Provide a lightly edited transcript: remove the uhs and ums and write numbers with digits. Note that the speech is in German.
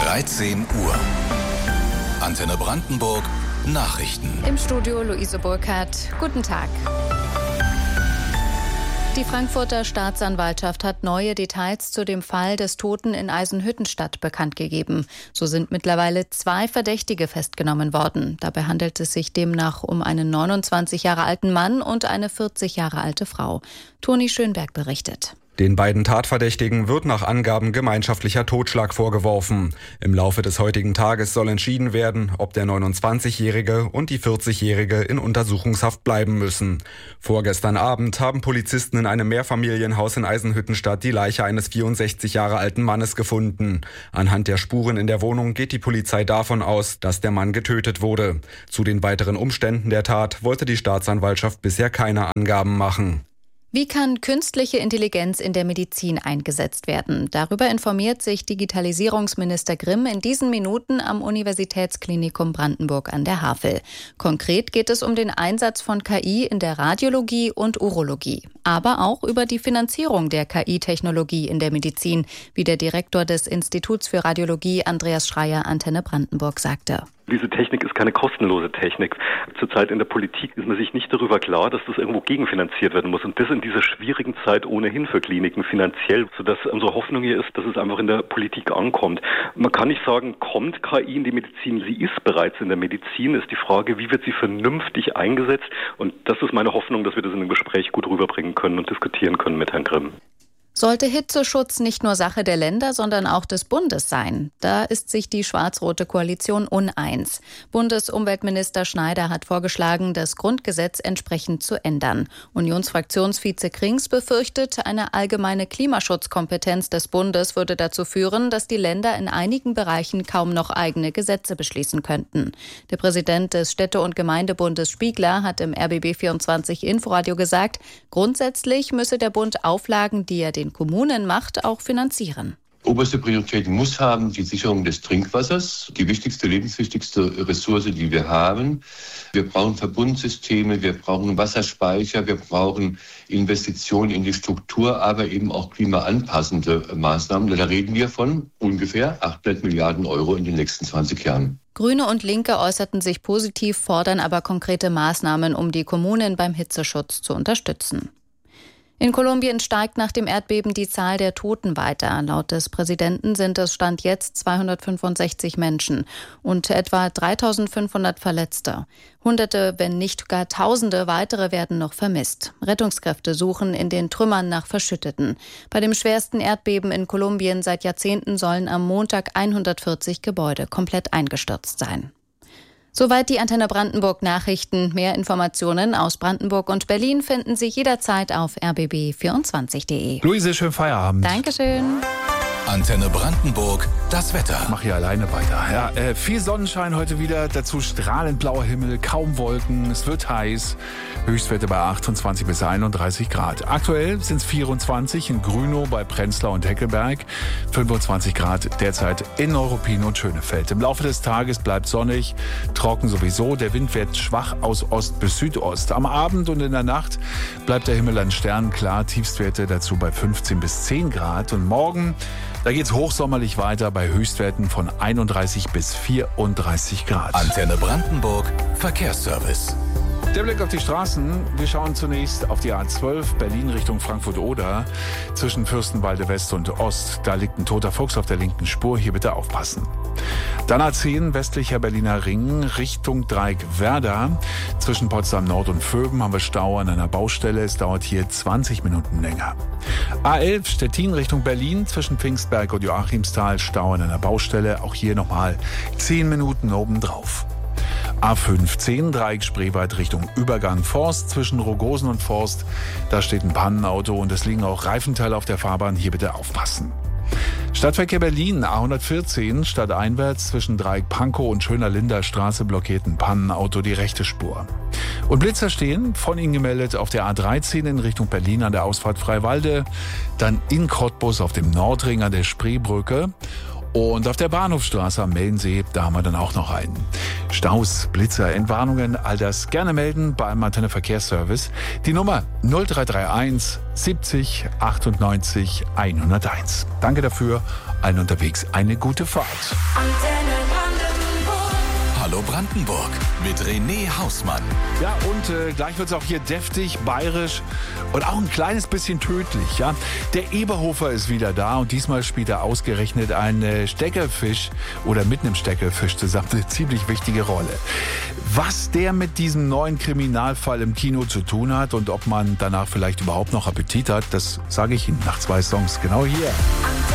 13 Uhr. Antenne Brandenburg. Nachrichten. Im Studio Luise Burkhardt. Guten Tag. Die Frankfurter Staatsanwaltschaft hat neue Details zu dem Fall des Toten in Eisenhüttenstadt bekannt gegeben. So sind mittlerweile 2 Verdächtige festgenommen worden. Dabei handelt es sich demnach um einen 29 Jahre alten Mann und eine 40 Jahre alte Frau. Toni Schönberg berichtet. Den beiden Tatverdächtigen wird nach Angaben gemeinschaftlicher Totschlag vorgeworfen. Im Laufe des heutigen Tages soll entschieden werden, ob der 29-Jährige und die 40-Jährige in Untersuchungshaft bleiben müssen. Vorgestern Abend haben Polizisten in einem Mehrfamilienhaus in Eisenhüttenstadt die Leiche eines 64 Jahre alten Mannes gefunden. Anhand der Spuren in der Wohnung geht die Polizei davon aus, dass der Mann getötet wurde. Zu den weiteren Umständen der Tat wollte die Staatsanwaltschaft bisher keine Angaben machen. Wie kann künstliche Intelligenz in der Medizin eingesetzt werden? Darüber informiert sich Digitalisierungsminister Grimm in diesen Minuten am Universitätsklinikum Brandenburg an der Havel. Konkret geht es um den Einsatz von KI in der Radiologie und Urologie, aber auch über die Finanzierung der KI-Technologie in der Medizin, wie der Direktor des Instituts für Radiologie Andreas Schreier Antenne Brandenburg sagte. Diese Technik ist keine kostenlose Technik. Zurzeit in der Politik ist man sich nicht darüber klar, dass das irgendwo gegenfinanziert werden muss. Und das in dieser schwierigen Zeit ohnehin für Kliniken finanziell, sodass unsere Hoffnung hier ist, dass es einfach in der Politik ankommt. Man kann nicht sagen, kommt KI in die Medizin? Sie ist bereits in der Medizin. Ist die Frage, wie wird sie vernünftig eingesetzt? Und das ist meine Hoffnung, dass wir das in einem Gespräch gut rüberbringen können und diskutieren können mit Herrn Grimm. Sollte Hitzeschutz nicht nur Sache der Länder, sondern auch des Bundes sein? Da ist sich die schwarz-rote Koalition uneins. Bundesumweltminister Schneider hat vorgeschlagen, das Grundgesetz entsprechend zu ändern. Unionsfraktionsvize Krings befürchtet, eine allgemeine Klimaschutzkompetenz des Bundes würde dazu führen, dass die Länder in einigen Bereichen kaum noch eigene Gesetze beschließen könnten. Der Präsident des Städte- und Gemeindebundes Spiegler hat im RBB24 Inforadio gesagt, grundsätzlich müsse der Bund Auflagen, die er den Kommunen macht, auch finanzieren. Oberste Priorität muss haben die Sicherung des Trinkwassers, die wichtigste, lebenswichtigste Ressource, die wir haben. Wir brauchen Verbundsysteme, wir brauchen Wasserspeicher, wir brauchen Investitionen in die Struktur, aber eben auch klimaanpassende Maßnahmen. Da reden wir von ungefähr 800 Milliarden Euro in den nächsten 20 Jahren. Grüne und Linke äußerten sich positiv, fordern aber konkrete Maßnahmen, um die Kommunen beim Hitzeschutz zu unterstützen. In Kolumbien steigt nach dem Erdbeben die Zahl der Toten weiter. Laut des Präsidenten sind es Stand jetzt 265 Menschen und etwa 3.500 Verletzte. Hunderte, wenn nicht gar Tausende weitere werden noch vermisst. Rettungskräfte suchen in den Trümmern nach Verschütteten. Bei dem schwersten Erdbeben in Kolumbien seit Jahrzehnten sollen am Montag 140 Gebäude komplett eingestürzt sein. Soweit die Antenne Brandenburg Nachrichten. Mehr Informationen aus Brandenburg und Berlin finden Sie jederzeit auf rbb24.de. Luise, schönen Feierabend. Dankeschön. Antenne Brandenburg, das Wetter. Mach hier alleine weiter. Ja, viel Sonnenschein heute wieder, dazu strahlend blauer Himmel, kaum Wolken, es wird heiß. Höchstwerte bei 28 bis 31 Grad. Aktuell sind es 24 in Grünow bei Prenzlau und Heckelberg, 25 Grad derzeit in Neuruppin und Schönefeld. Im Laufe des Tages bleibt sonnig, trocken sowieso. Der Wind wird schwach aus Ost bis Südost. Am Abend und in der Nacht bleibt der Himmel an Sternen klar. Tiefstwerte dazu bei 15 bis 10 Grad. Und morgen, da geht's hochsommerlich weiter bei Höchstwerten von 31 bis 34 Grad. Antenne Brandenburg, Verkehrsservice. Der Blick auf die Straßen. Wir schauen zunächst auf die A12 Berlin Richtung Frankfurt-Oder. Zwischen Fürstenwalde West und Ost. Da liegt ein toter Fuchs auf der linken Spur. Hier bitte aufpassen. Dann A10 westlicher Berliner Ring Richtung Dreieck Werder. Zwischen Potsdam Nord und Vöben haben wir Stau an einer Baustelle. Es dauert hier 20 Minuten länger. A11 Stettin Richtung Berlin. Zwischen Pfingstberg und Joachimsthal Stau an einer Baustelle. Auch hier nochmal 10 Minuten obendrauf. A15 Dreieck Spreewald Richtung Übergang Forst zwischen Rogosen und Forst. Da steht ein Pannenauto und es liegen auch Reifenteile auf der Fahrbahn. Hier bitte aufpassen. Stadtverkehr Berlin, A114, stadteinwärts zwischen Dreieck Pankow und Schöner Linder Straße blockiert ein Pannenauto die rechte Spur. Und Blitzer stehen, von Ihnen gemeldet, auf der A13 in Richtung Berlin an der Ausfahrt Freiwalde, dann in Cottbus auf dem Nordring an der Spreebrücke. Und auf der Bahnhofstraße am Mellensee, da haben wir dann auch noch einen. Staus, Blitzer, Entwarnungen, all das gerne melden beim Antenne Verkehrsservice. Die Nummer 0331 70 98 101. Danke dafür. allen unterwegs eine gute Fahrt. Hallo Brandenburg mit René Hausmann. Ja, und gleich wird es auch hier deftig, bayerisch und auch ein kleines bisschen tödlich. Ja? Der Eberhofer ist wieder da und diesmal spielt er ausgerechnet einen Steckerfisch oder mit einem Steckerfisch zusammen eine ziemlich wichtige Rolle. Was der mit diesem neuen Kriminalfall im Kino zu tun hat und ob man danach vielleicht überhaupt noch Appetit hat, das sage ich Ihnen nach 2 Songs genau hier.